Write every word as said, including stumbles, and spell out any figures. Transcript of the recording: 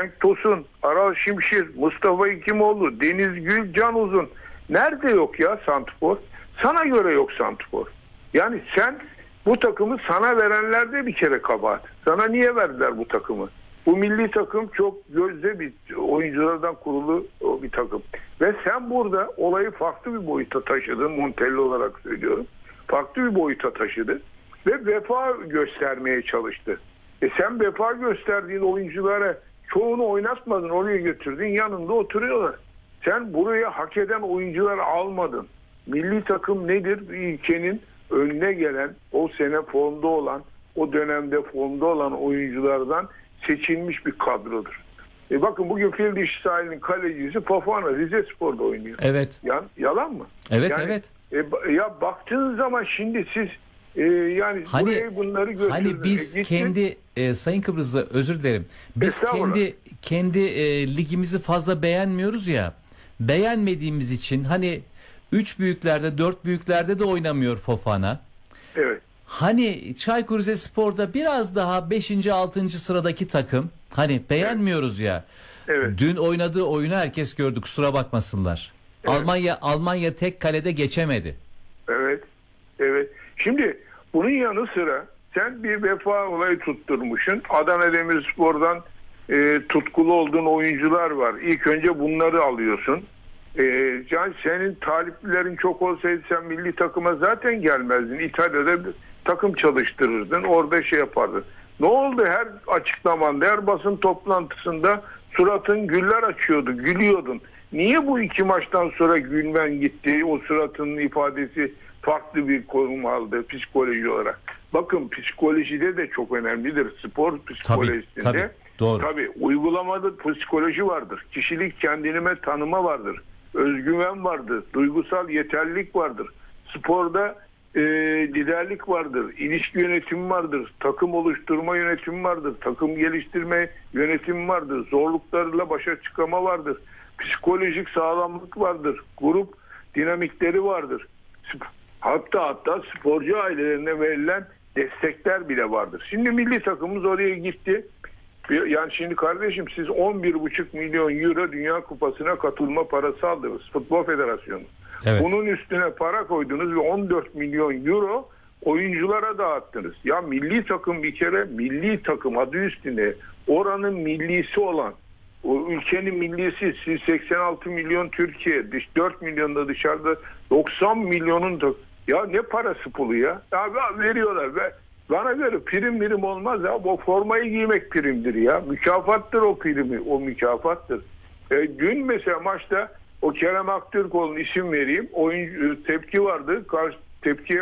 Cenk Tosun, Aral Şimşir, Mustafa Hekimoğlu, Deniz Gül, Can Uzun. Nerede yok ya santrfor? Sana göre yok santrfor. Yani sen bu takımı sana verenlerde bir kere kabahat. Sana niye verdiler bu takımı? Bu milli takım çok gözde bir oyunculardan kurulu bir takım. Ve sen burada olayı farklı bir boyuta taşıdın. Montella olarak söylüyorum. Farklı bir boyuta taşıdı. Ve vefa göstermeye çalıştı. E sen vefa gösterdiğin oyunculara çoğunu oynatmadın. Oraya götürdün. Yanında oturuyorlar. Sen buraya hak eden oyuncular almadın. Milli takım nedir? Bir ülkenin önüne gelen, o sene formda olan, o dönemde formda olan oyunculardan seçilmiş bir kadrodur. E bakın bugün Fil Dişi Sahil'in kalecisi Fofana Rizespor'da oynuyor. Evet. Yan, yalan mı? Evet, yani, evet. E, ya baktığınız zaman şimdi siz e, yani hani, buraya bunları götürdünüz. Hani biz e, kendi e, Sayın Kıbrıslı özür dilerim. Biz kendi kendi e, ligimizi fazla beğenmiyoruz ya. Beğenmediğimiz için hani üç büyüklerde, dört büyüklerde de oynamıyor Fofana. Evet. Hani Çaykur Rizespor'da biraz daha beşinci altıncı sıradaki takım. Hani beğenmiyoruz evet. ya. Evet. Dün oynadığı oyunu herkes gördü. Kusura bakmasınlar. Evet. Almanya Almanya tek kalede geçemedi. Evet. Evet. Şimdi bunun yanı sıra sen bir vefa olayı tutturmuşsun. Adana Demirspor'dan e, tutkulu olduğun oyuncular var. İlk önce bunları alıyorsun. E, yani senin taliplerin çok olsaydı sen milli takıma zaten gelmezdin. İtalya'da bir takım çalıştırırdın. Orada şey yapardın. Ne oldu her açıklamanda, her basın toplantısında suratın güller açıyordu, gülüyordun. Niye bu iki maçtan sonra gülmen gitti? O suratının ifadesi farklı bir konum aldı psikoloji olarak. Bakın psikolojide de çok önemlidir. Spor psikolojisinde. Tabii, tabii, doğru. Tabii uygulamada psikoloji vardır. Kişilik kendine tanıma vardır. Özgüven vardır. Duygusal yeterlilik vardır. Sporda e, liderlik vardır. İlişki yönetimi vardır. Takım oluşturma yönetimi vardır. Takım geliştirme yönetimi vardır. Zorluklarla başa çıkama vardır. Psikolojik sağlamlık vardır. Grup dinamikleri vardır. Hatta hatta sporcu ailelerine verilen destekler bile vardır. Şimdi milli takımımız oraya gitti. Yani şimdi kardeşim siz on bir buçuk milyon euro Dünya Kupası'na katılma parası aldınız. Futbol Federasyonu. Evet. Bunun üstüne para koydunuz ve on dört milyon euro oyunculara dağıttınız. Ya milli takım bir kere milli takım adı üstünde oranın millisi olan o ülkenin millisi siz seksen altı milyon Türkiye dört milyon da dışarıda doksan milyonun da ya ne parası pulu ya? Ya veriyorlar ve bana göre prim birim olmaz ya. O formayı giymek primdir ya. Mükafattır o primi. O mükafattır. E, dün mesela maçta o Kerem Aktürkoğlu'nun isim vereyim. Oyuncu tepki vardı. Karşı tepkiye